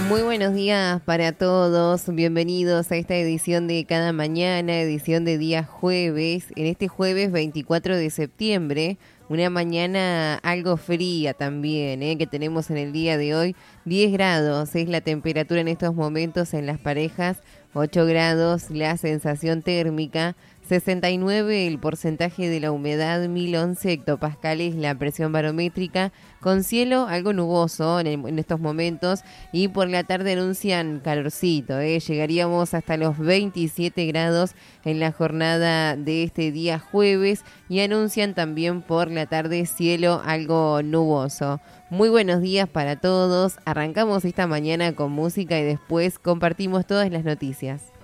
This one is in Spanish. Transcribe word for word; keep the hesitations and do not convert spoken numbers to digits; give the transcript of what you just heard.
Muy buenos días para todos, bienvenidos a esta edición de Cada Mañana, edición de día jueves, en este jueves veinticuatro de septiembre, una mañana algo fría también, ¿eh? Que tenemos en el día de hoy, diez grados es la temperatura en estos momentos en Las Parejas, ocho grados la sensación térmica, sesenta y nueve el porcentaje de la humedad, mil once hectopascales la presión barométrica, con cielo algo nuboso en, el, en estos momentos y por la tarde anuncian calorcito, ¿eh? Llegaríamos hasta los veintisiete grados en la jornada de este día jueves y anuncian también por la tarde cielo algo nuboso. Muy buenos días para todos, arrancamos esta mañana con música y después compartimos todas las noticias.